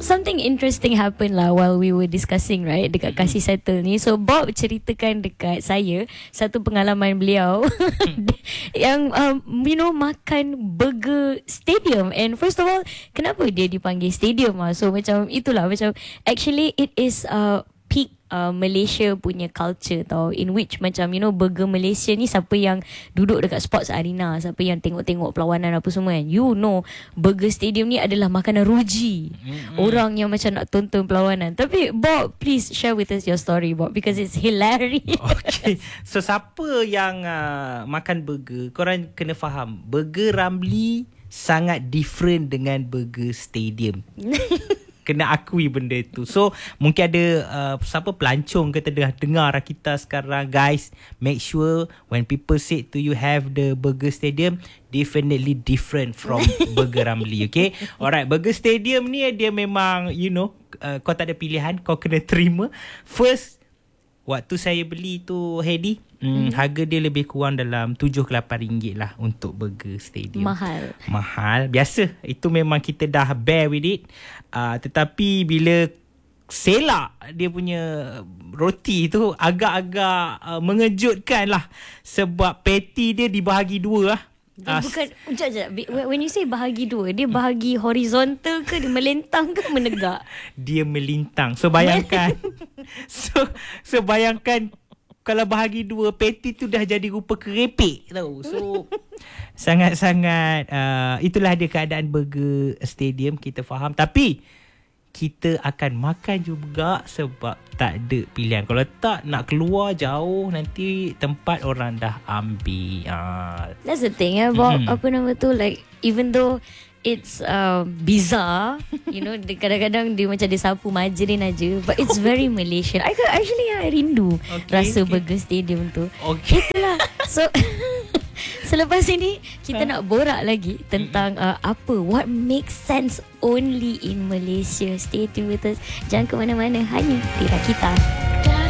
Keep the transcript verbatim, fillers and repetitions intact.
something interesting happened lah while we were discussing, right, dekat Kasih Settle ni. So Bob ceritakan dekat saya satu pengalaman beliau yang um, you know, makan burger stadium. And first of all, kenapa dia dipanggil stadium lah? So macam itulah, macam actually it is uh, peak Uh, Malaysia punya culture tau, in which macam you know, burger Malaysia ni, siapa yang duduk dekat sports arena, siapa yang tengok-tengok perlawanan apa semua kan, you know burger stadium ni adalah makanan ruji mm-hmm. orang yang macam nak tonton perlawanan. Tapi Bob, please share with us your story, Bob, because it's hilarious. Okay, so siapa yang uh, makan burger, korang kena faham, burger Ramly sangat different dengan burger stadium. Kena akui benda tu. So mungkin ada uh, siapa pelancong ke tengah dengar kita sekarang, guys, make sure when people say to you have the burger stadium, definitely different from burger Ramly. Okay, alright, burger stadium ni dia memang, you know, uh, kau tak ada pilihan, kau kena terima. First, waktu saya beli tu, Hedy, hmm, hmm. harga dia lebih kurang dalam tujuh ke lapan ringgit lah untuk burger stadium. Mahal. Mahal. Biasa. Itu memang kita dah bear with it. Uh, tetapi bila selak dia punya roti tu, agak-agak uh, mengejutkan lah. Sebab patty dia dibahagi dua lah. Dia bukan, sekejap, sekejap. When you say bahagi dua, dia bahagi horizontal ke, dia melintang ke menegak? Dia melintang. So bayangkan. so, so bayangkan kalau bahagi dua, patty tu dah jadi rupa kerepek tau. So sangat-sangat uh, itulah dia keadaan burger stadium, kita faham. Tapi kita akan makan juga sebab tak ada pilihan. Kalau tak, nak keluar jauh, nanti tempat orang dah ambil. Ah. That's the thing, eh, Bob. Mm-hmm. Apa nama tu, like, even though it's uh, bizarre, you know, kadang-kadang dia macam dia sapu majrin aja, but it's very Malaysian. I actually I rindu okay, rasa okay. burger stadium tu. Okay. Itulah. So selepas ini kita nak borak lagi tentang uh, apa, what makes sense only in Malaysia. Stay tuned with us. Jangan ke mana-mana, hanya di Rakita.